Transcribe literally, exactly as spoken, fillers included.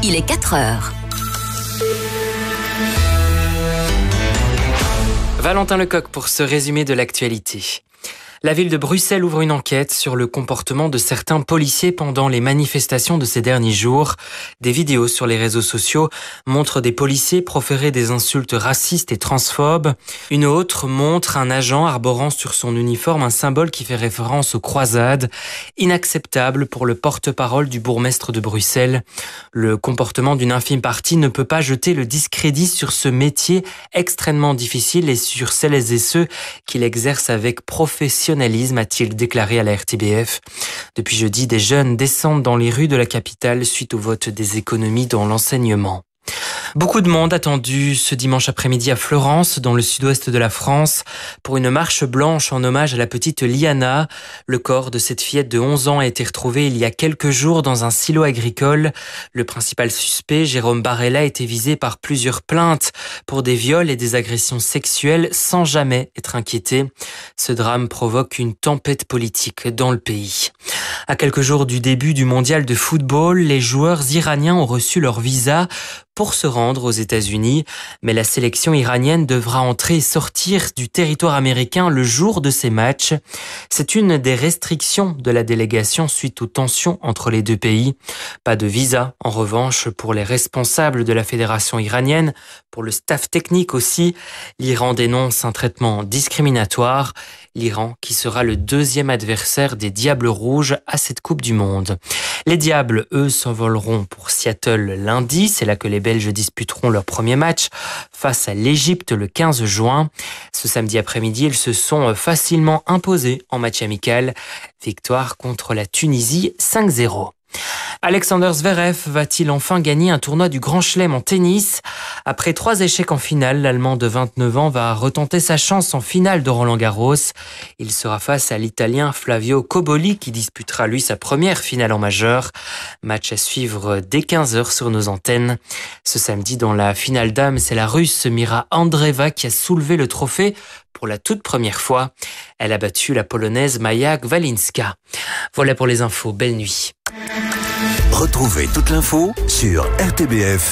il est quatre heures. Valentin Lecoq pour ce résumé de l'actualité. La ville de Bruxelles ouvre une enquête sur le comportement de certains policiers pendant les manifestations de ces derniers jours. Des vidéos sur les réseaux sociaux montrent des policiers proférer des insultes racistes et transphobes. Une autre montre un agent arborant sur son uniforme un symbole qui fait référence aux croisades. Inacceptable pour le porte-parole du bourgmestre de Bruxelles. Le comportement d'une infime partie ne peut pas jeter le discrédit sur ce métier extrêmement difficile et sur celles et ceux qui l'exercent avec professionnalisme, a-t-il déclaré à la R T B F. Depuis jeudi, des jeunes descendent dans les rues de la capitale suite au vote des économies dans l'enseignement. Beaucoup de monde attendu ce dimanche après-midi à Florence, dans le sud-ouest de la France, pour une marche blanche en hommage à la petite Liana. Le corps de cette fillette de onze ans a été retrouvé il y a quelques jours dans un silo agricole. Le principal suspect, Jérôme Barella, a été visé par plusieurs plaintes pour des viols et des agressions sexuelles sans jamais être inquiété. Ce drame provoque une tempête politique dans le pays. À quelques jours du début du mondial de football, les joueurs iraniens ont reçu leur visa pour se rendre aux États-Unis, mais la sélection iranienne devra entrer et sortir du territoire américain le jour de ces matchs. C'est une des restrictions de la délégation suite aux tensions entre les deux pays. Pas de visa, en revanche, pour les responsables de la fédération iranienne, pour le staff technique aussi. L'Iran dénonce un traitement discriminatoire. L'Iran qui sera le deuxième adversaire des Diables Rouges à cette Coupe du Monde. Les Diables, eux, s'envoleront pour Seattle lundi. C'est là que les Belges disputeront leur premier match face à l'Égypte le quinze juin. Ce samedi après-midi, ils se sont facilement imposés en match amical. Victoire contre la Tunisie cinq zéro. Alexander Zverev va-t-il enfin gagner un tournoi du Grand Chelem en tennis ? Après trois échecs en finale, l'Allemand de vingt-neuf ans va retenter sa chance en finale de Roland-Garros. Il sera face à l'Italien Flavio Cobolli qui disputera lui sa première finale en majeur. Match à suivre dès quinze heures sur nos antennes. Ce samedi, dans la finale dames, c'est la Russe Mira Andreeva qui a soulevé le trophée pour la toute première fois. Elle a battu la Polonaise Maja Gwalinska. Voilà pour les infos. Belle nuit. Retrouvez toute l'info sur r t b f